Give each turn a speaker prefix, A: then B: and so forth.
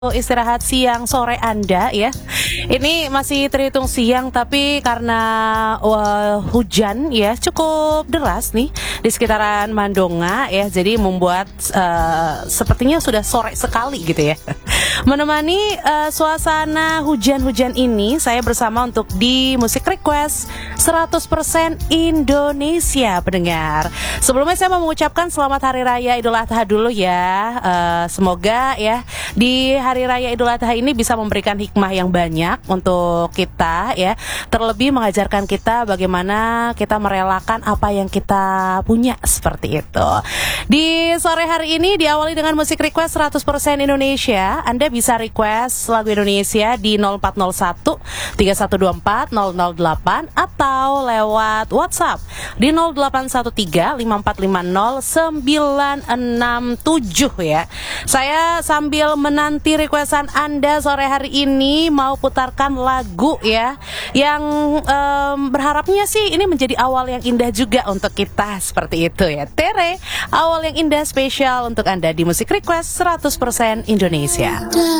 A: Istirahat siang sore Anda ya. Ini masih terhitung siang tapi karena hujan ya cukup deras nih di sekitaran Mandonga ya, jadi membuat sepertinya sudah sore sekali gitu ya. Menemani suasana hujan-hujan ini, saya bersama untuk di Musik Request 100% Indonesia pendengar. Sebelumnya saya mau mengucapkan selamat Hari Raya Idul Adha dulu ya. Semoga ya di Hari Raya Idul Adha ini bisa memberikan hikmah yang banyak untuk kita ya. Terlebih mengajarkan kita bagaimana kita merelakan apa yang kita punya, seperti itu. Di sore hari ini diawali dengan Musik Request 100% Indonesia. Anda bisa request lagu Indonesia di 0401 3124 008 atau lewat WhatsApp di 0813 5450 967 ya. Saya sambil menanti requestan Anda sore hari ini mau putarkan lagu ya yang berharapnya sih ini menjadi awal yang indah juga untuk kita, seperti itu ya. Tere, awal yang indah spesial untuk Anda di Musik Request 100% Indonesia.